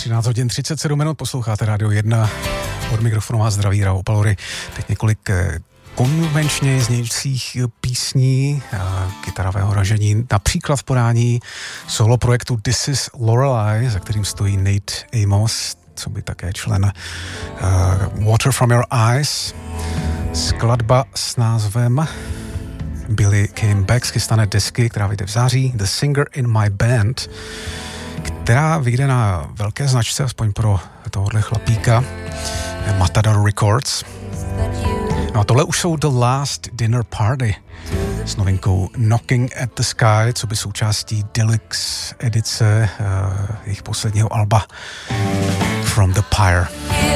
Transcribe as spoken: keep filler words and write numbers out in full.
třináct hodin třicet sedm minut, posloucháte Rádio jedna, od mikrofonu vás zdraví Rao Palory. Teď několik konvenčně znějících písní kytarového ražení, například v podání solo projektu This is Lorelei, za kterým stojí Nate Amos, co by také člen uh, Water from Your Eyes. Skladba s názvem Billy Came Back z chystané desky, která vyjde v září, The Singer in My Band, která vyjde na velké značce, aspoň pro tohohle chlapíka, Matador Records. No a tohle už jsou The Last Dinner Party s novinkou Knocking at the Sky, co by součástí deluxe edice uh, jejich posledního alba From the Pyre.